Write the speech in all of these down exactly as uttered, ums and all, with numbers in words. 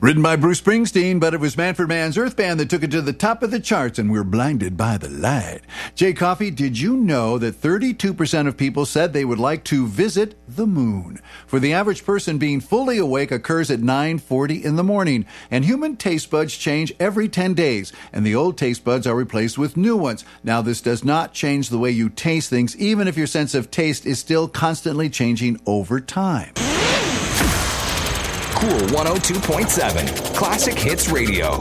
Written by Bruce Springsteen, but it was Manfred Mann's Earth Band that took it to the top of the charts, and we're blinded by the light. Jay Coffey, did you know that thirty-two percent of people said they would like to visit the moon? For the average person, being fully awake occurs at nine forty in the morning, and human taste buds change every ten days, and the old taste buds are replaced with new ones. Now, this does not change the way you taste things, even if your sense of taste is still constantly changing over time. Cool one oh two point seven, Classic Hits Radio.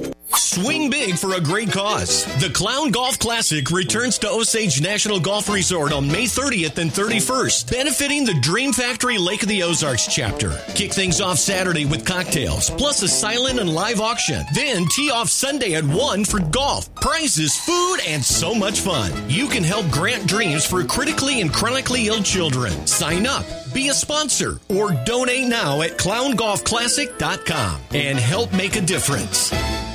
Swing big for a great cause. The Clown Golf Classic returns to Osage National Golf Resort on May thirtieth and thirty-first, benefiting the Dream Factory Lake of the Ozarks chapter. Kick things off Saturday with cocktails, plus a silent and live auction. Then tee off Sunday at one for golf, prizes, food, and so much fun. You can help grant dreams for critically and chronically ill children. Sign up, be a sponsor, or donate now at clown golf classic dot com and help make a difference.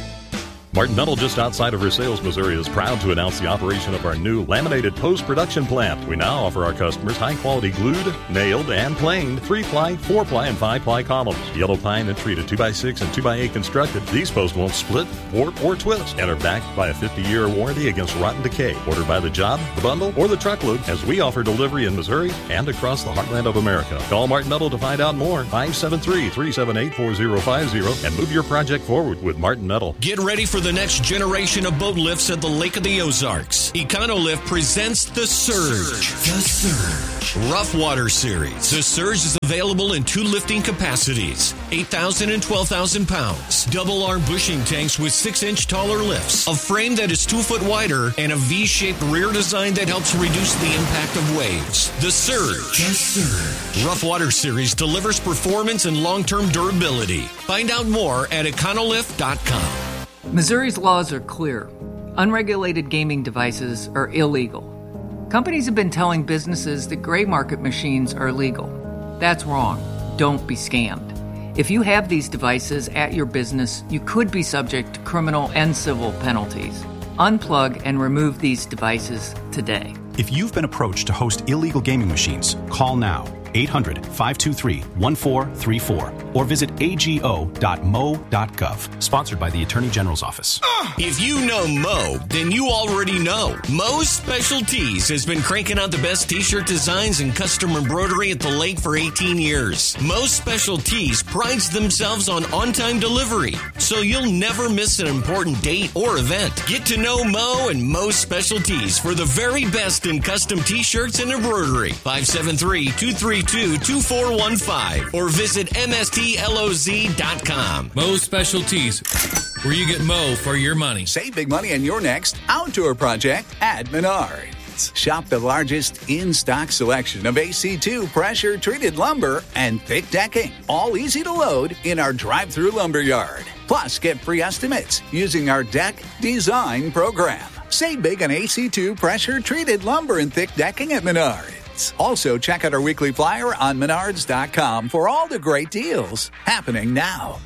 Martin Metal, just outside of Versailles, Missouri, is proud to announce the operation of our new laminated post-production plant. We now offer our customers high-quality glued, nailed, and planed three-ply, four-ply, and five-ply columns. Yellow pine and treated two by six and two by eight constructed. These posts won't split, warp, or twist and are backed by a fifty-year warranty against rotten decay. Order by the job, the bundle, or the truckload, as we offer delivery in Missouri and across the heartland of America. Call Martin Metal to find out more. five seven three, three seven eight, four zero five zero and move your project forward with Martin Metal. Get ready for the next generation of boat lifts at the Lake of the Ozarks. EconoLift presents The Surge. The Surge. Rough Water Series. The Surge is available in two lifting capacities, eight thousand and twelve thousand pounds. Double arm bushing tanks with six inch taller lifts, a frame that is two foot wider, and a V-shaped rear design that helps reduce the impact of waves. The Surge. The Surge. Rough Water Series delivers performance and long-term durability. Find out more at econolift dot com. Missouri's laws are clear. Unregulated gaming devices are illegal. Companies have been telling businesses that gray market machines are legal. That's wrong. Don't be scammed. If you have these devices at your business, you could be subject to criminal and civil penalties. Unplug and remove these devices today. If you've been approached to host illegal gaming machines, call now. eight hundred, five two three, one four three four or visit a g o dot m o dot gov. Sponsored by the Attorney General's Office. If you know Mo, then you already know. Mo's Specialties has been cranking out the best t-shirt designs and custom embroidery at the lake for eighteen years. Mo's Specialties prides themselves on on-time delivery, so you'll never miss an important date or event. Get to know Mo and Mo's Specialties for the very best in custom t-shirts and embroidery. five seven three, two three two, two four one five or visit m s t l o z dot com. Mo's Specialties, where you get Mo for your money. Save big money on your next outdoor project at Menards. Shop the largest in-stock selection of A C two pressure-treated lumber and thick decking, all easy to load in our drive-through lumber yard. Plus, get free estimates using our deck design program. Save big on A C two pressure-treated lumber and thick decking at Menards. Also, check out our weekly flyer on menards dot com for all the great deals happening now.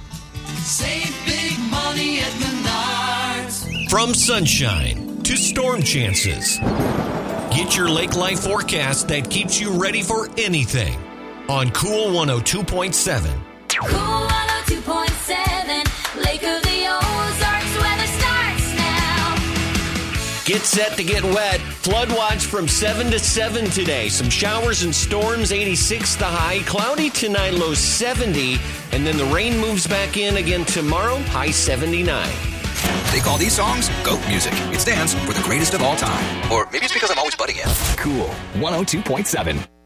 Save big money at Menards. From sunshine to storm chances, get your lake life forecast that keeps you ready for anything on Cool one oh two point seven. Cool one oh two point seven, Lake of the Ozarks, weather starts now. Get set to get wet. Flood watch from seven to seven today. Some showers and storms, eighty-six the high. Cloudy tonight, low seventy. And then the rain moves back in again tomorrow, high seventy-nine. They call these songs goat music. It stands for the greatest of all time. Or maybe it's because I'm always butting in. Cool one oh two point seven.